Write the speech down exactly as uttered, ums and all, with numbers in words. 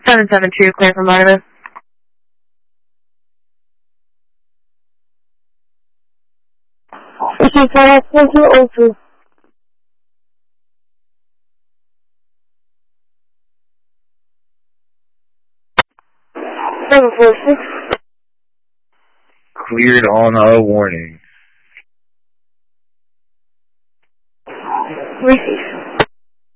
seven seven two, clear for Monument. This is five one two oh two. seven four six. Cleared on a warning. Three